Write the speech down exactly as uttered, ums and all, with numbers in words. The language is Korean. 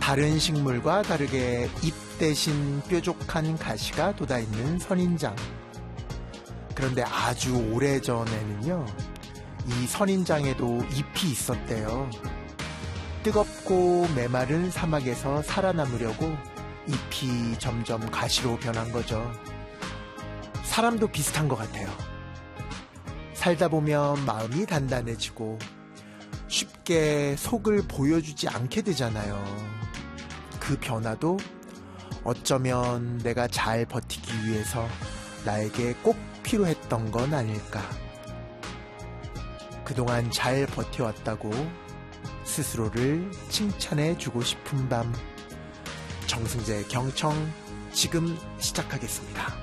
다른 식물과 다르게 잎 대신 뾰족한 가시가 돋아있는 선인장. 그런데 아주 오래전에는요, 이 선인장에도 잎이 있었대요. 뜨겁고 메마른 사막에서 살아남으려고 잎이 점점 가시로 변한 거죠. 사람도 비슷한 것 같아요. 살다 보면 마음이 단단해지고 쉽게 속을 보여주지 않게 되잖아요. 그 변화도 어쩌면 내가 잘 버티기 위해서 나에게 꼭 필요했던 건 아닐까. 그동안 잘 버텨왔다고 스스로를 칭찬해주고 싶은 밤. 정승재 경청 지금 시작하겠습니다.